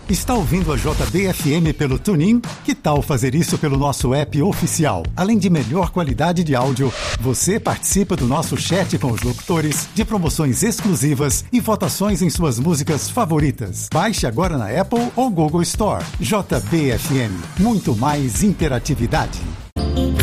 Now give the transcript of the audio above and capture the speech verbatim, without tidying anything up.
Está ouvindo a J B F M pelo TuneIn? Que tal fazer isso pelo nosso app oficial? Além de melhor qualidade de áudio, você participa do nosso chat com os locutores, de promoções exclusivas e votações em suas músicas favoritas. Baixe agora na Apple ou Google Store. J B F M. Muito mais interatividade.